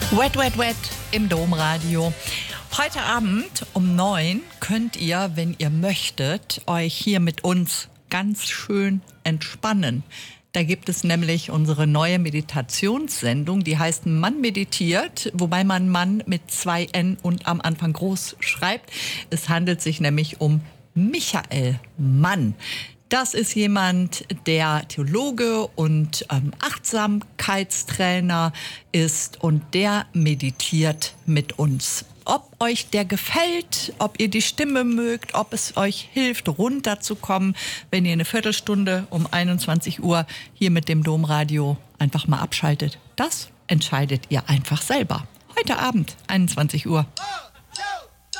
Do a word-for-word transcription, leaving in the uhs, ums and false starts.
Wet, wet, wet im Domradio. Heute Abend um neun könnt ihr, wenn ihr möchtet, euch hier mit uns ganz schön entspannen. Da gibt es nämlich unsere neue Meditationssendung, die heißt Mann meditiert, wobei man Mann mit zwei N und am Anfang groß schreibt. Es handelt sich nämlich um Michael Mann. Das ist jemand, der Theologe und ähm, Achtsamkeitstrainer ist und der meditiert mit uns. Ob euch der gefällt, ob ihr die Stimme mögt, ob es euch hilft, runterzukommen, wenn ihr eine Viertelstunde um einundzwanzig Uhr hier mit dem Domradio einfach mal abschaltet, das entscheidet ihr einfach selber. Heute Abend, einundzwanzig Uhr.